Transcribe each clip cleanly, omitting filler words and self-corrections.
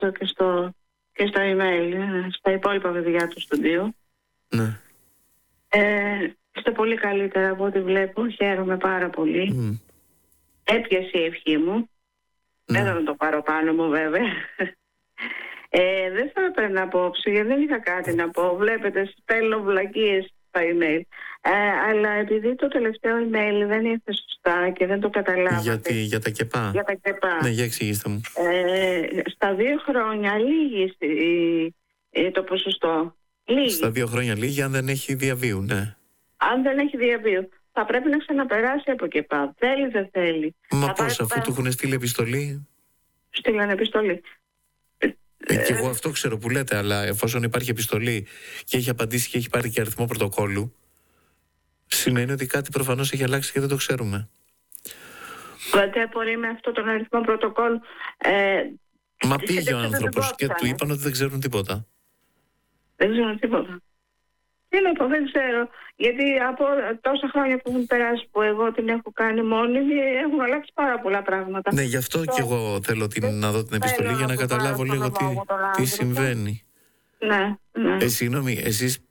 και στο email, στα υπόλοιπα παιδιά του στούντιο. Ναι. Είστε πολύ καλύτερα από ό,τι βλέπω. Χαίρομαι πάρα πολύ. Έπιασε η ευχή μου. Δεν θα το πάρω πάνω μου βέβαια. Δεν θα έπαιρνα απόψε γιατί δεν είχα κάτι να πω. Βλέπετε, στέλνω βλακίες στα email. Αλλά επειδή το τελευταίο email δεν ήρθε σωστά και δεν το καταλάβατε. Για τα ΚΕΠΑ. Για τα ΚΕΠΑ. Ναι, για εξηγήστε μου. Στα 2 χρόνια λύγει το ποσοστό. Λίγη. Στα 2 χρόνια λίγη αν δεν έχει διαβίου, ναι. Αν δεν έχει διαβίου. Θα πρέπει να ξαναπεράσει από ΚΕΠΑ. Θέλει, δεν θέλει. Μα πώς, αφού του έχουν στείλει επιστολή. Στείλανε επιστολή. Και εγώ αυτό ξέρω που λέτε, αλλά εφόσον υπάρχει επιστολή και έχει απαντήσει και έχει πάρει και αριθμό πρωτοκόλλου, σημαίνει ότι κάτι προφανώς έχει αλλάξει και δεν το ξέρουμε. Δεν μπορεί με αυτό τον αριθμό πρωτοκόλλου. Μα πήγε ο άνθρωπος και του είπαν ότι δεν ξέρουν τίποτα. Δεν ξέρουν τίποτα. Τι να πω, δεν ξέρω. Γιατί από τόσα χρόνια που έχουν περάσει που εγώ την έχω κάνει μόνιμη, έχουν αλλάξει πάρα πολλά πράγματα. Ναι, γι' αυτό και εγώ θέλω να δω την επιστολή για να καταλάβω λίγο τι συμβαίνει. Ναι. Συγγνώμη, εσείς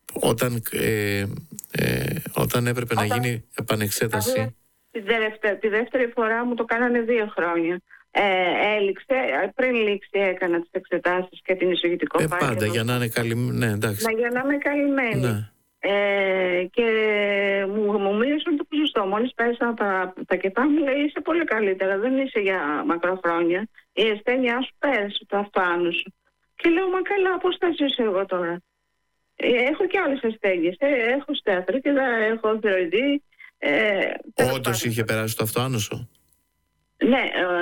όταν έπρεπε να γίνει επανεξέταση. Τη δεύτερη φορά μου το κάνανε 2 χρόνια. Έληξε, πριν λήξει έκανα τις εξετάσεις και την εισηγητικό φάκελο. Πάντα για να είναι καλυμμένη. Ναι, εντάξει. Για να είμαι καλυμμένη. Ναι. Και μου μίλησαν το ποσοστό. Μόλις πέσαν τα ΚΕΠΑ μου λέει είσαι πολύ καλύτερα, δεν είσαι για μακροχρόνια. Η ασθένειά σου πέρασε, το αυτοάνω σου. Και λέω μα καλά, πώς θα ζήσω εγώ τώρα. Έχω και άλλες ασθένειες. Έχω στεατρίτιδα, έχω θηροειδή. Όντως είχε περάσει το αυτοάνωσο. Ναι,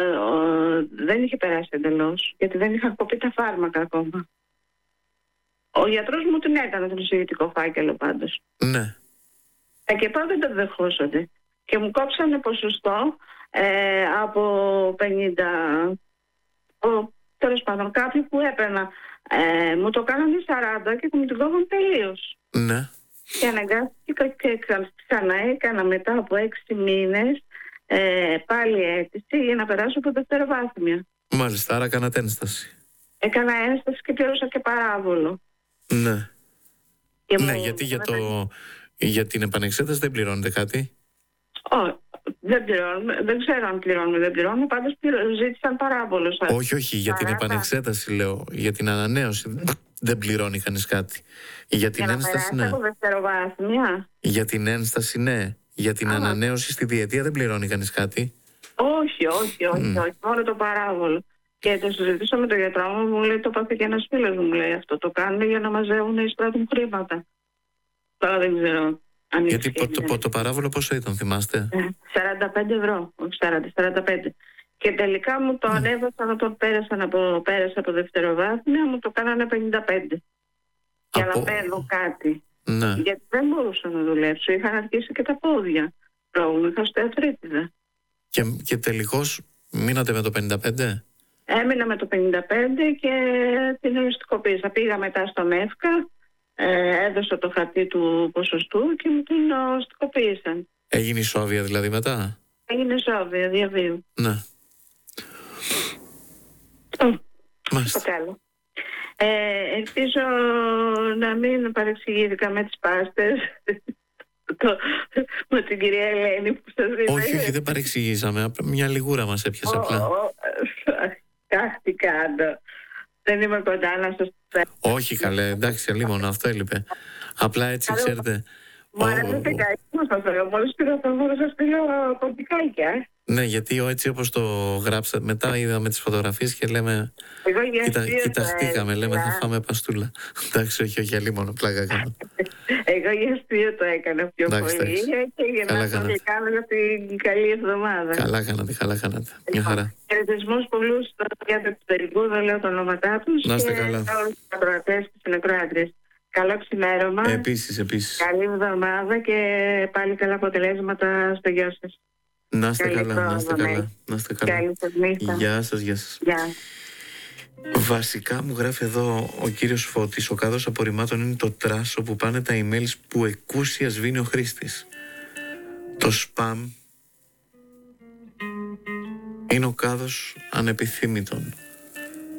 δεν είχε περάσει εντελώς, γιατί δεν είχα κοπεί τα φάρμακα ακόμα. Ο γιατρός μου την έκανε τον εισηγητικό φάκελο πάντως. Ναι. Τα ΚΕΠΑ δεν το δεχόσατε. Και μου κόψανε ποσοστό από 50... τέλος πάντων, κάποιοι που έπαιρνα μου το κάνανε 40 και μου την κόβαν τελείως. Ναι. Και αναγκάστηκα και ξανά έκανα μετά από 6 μήνες πάλι αίτηση για να περάσω από δευτεροβάθμια. Μάλιστα, άρα κάνατε ένσταση. Έκανα ένσταση και πλήρωσα και παράβολο. Ναι. Και ναι, γιατί για την επανεξέταση δεν πληρώνετε κάτι. Δεν πληρώνουμε, δεν ξέρω αν πληρώνουμε, δεν πληρώνουμε, πάντως ζήτησαν παράβολο. Όχι, για την επανεξέταση λέω, για την ανανέωση δεν πληρώνει κανείς κάτι. Για την ένσταση ναι. Από δευτεροβάθμια. Για την ένσταση ναι. Για την ανανέωση στη διετία δεν πληρώνει κανείς κάτι. Όχι, μόνο το παράβολο. Και το συζητήσω με τον γιατρό μου λέει το πάθε και ένας φίλος μου λέει αυτό. Το κάνουν για να μαζεύουν οι εισπράττουν χρήματα. Τώρα δεν ξέρω αν γιατί το παράβολο πόσο ήταν, θυμάστε? 45 ευρώ, όχι 40, 45. Και τελικά μου το ανέβασαν όταν πέρασα από δευτεροβάθμια, μου το κάνανε 55. Για να παίρνω κάτι. Ναι. Γιατί δεν μπορούσα να δουλέψω. Είχαν αρχίσει και τα πόδια. Πρόβλημα, είχα στεατρίτιδα. Και τελικώς μείνατε με το 55? Έμεινα με το 55 και την οριστικοποίησα. Πήγα μετά στον ΕΦΚΑ, έδωσα το χαρτί του ποσοστού και μου την οριστικοποίησαν. Έγινε ισόβια δηλαδή μετά? Έγινε ισόβια, διαβίου. Ναι. Το καλό. Ελπίζω να μην παρεξηγήθηκα με τις πάστες με την κυρία Ελένη που σας είπε. Όχι, δεν παρεξηγήσαμε. Μια λιγούρα μας έπιασε απλά. Κάτι κάνω. Δεν είμαι κοντά να σας πω. Όχι καλέ, εντάξει, λίγο αυτό έλειπε. Απλά έτσι ξέρετε. Μου αρέσει και να σας λέω. Μόλις πήρα το μόνο σας πήρω κοντικάκια. Ναι, γιατί έτσι όπως το γράψατε, μετά είδαμε τις φωτογραφίες και λέμε. Κοιταχτήκαμε, λέμε θα φάμε παστούλα. Εντάξει, όχι, αλλήμον, πλάκα κάνω. Εγώ για αστείο το έκανα πιο πολύ και για να το κάνω για την καλή εβδομάδα. Καλά κάνατε. Μια χαρά. Χαιρετισμούς πολλούς για το εξωτερικό, δεν λέω τα ονόματά τους. Να είστε καλά. Και όλους τους ακροατές και συνεκροάτριες. Καλό ξημέρωμα. Επίσης. Καλή εβδομάδα και πάλι καλά αποτελέσματα στο γιο σας. Να είστε καλά. Καλή σας νύχτα. Γεια σας. Βασικά μου γράφει εδώ ο κύριος Φώτης, ο κάδος απορριμμάτων είναι το τράσο που πάνε τα emails που εκούσια σβήνει ο χρήστης. Το spam είναι ο κάδος ανεπιθύμητων.